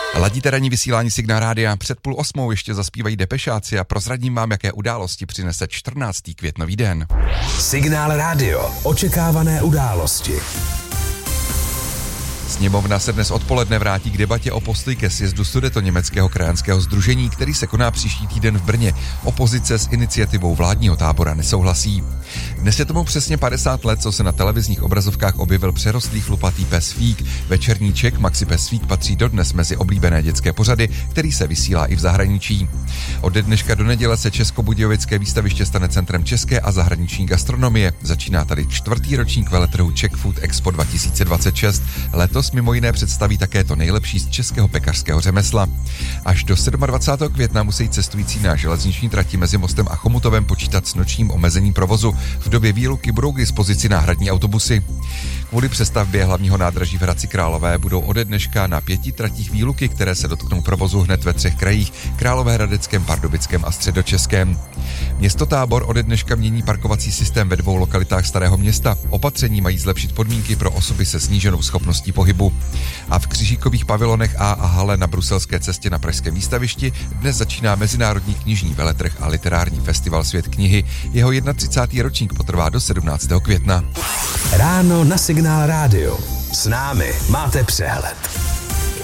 Ladíte ranní vysílání Signál rádia. Před 7:30 ještě zaspívají Depešáci a prozradím vám, jaké události přinese 14. květnový den. Signál rádio. Očekávané události. Sněmovna se dnes odpoledne vrátí k debatě o postoji ke sjezdu Sudetoněmeckého krajanského sdružení, který se koná příští týden v Brně. Opozice s iniciativou vládního tábora nesouhlasí. Dnes je tomu přesně 50 let, co se na televizních obrazovkách objevil přerostlý chlupatý pes Fík. Večerníček Maxi pes Fík patří dodnes mezi oblíbené dětské pořady, který se vysílá i v zahraničí. Od dneška do neděle se Českobudějovické výstaviště stane centrem české a zahraniční gastronomie. Začíná tady 4. ročník veletrhu Czech Food Expo 2026. Letos mimo jiné představí také to nejlepší z českého pekařského řemesla. Až do 27. května musí cestující na železniční trati mezi Mostem a Chomutovem počítat s nočním omezením provozu. V době výluky budou k dispozici náhradní autobusy. Kvůli přestavbě hlavního nádraží v Hradci Králové budou ode dneška na 5 tratích výluky, které se dotknou provozu hned ve 3 krajích: Královéhradeckém, Pardubickém a Středočeském. Město Tábor ode dneška mění parkovací systém ve 2 lokalitách Starého Města. Opatření mají zlepšit podmínky pro osoby se sníženou schopností pohybu. A v křižíkových pavilonech a hale na Bruselské cestě na pražském výstavišti dnes začíná Mezinárodní knižní veletrh a literární festival Svět knihy. Jeho 31. ročník potrvá do 17. května. Ráno na Signál rádio. S námi máte přehled.